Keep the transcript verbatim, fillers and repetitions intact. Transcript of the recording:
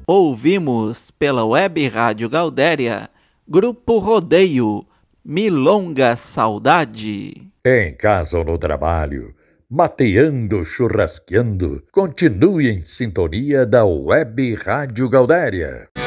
Ouvimos pela Web Rádio Gaudéria, Grupo Rodeio, Milonga Saudade. Em casa ou no trabalho, mateando, churrasqueando, continue em sintonia da Web Rádio Gaudéria.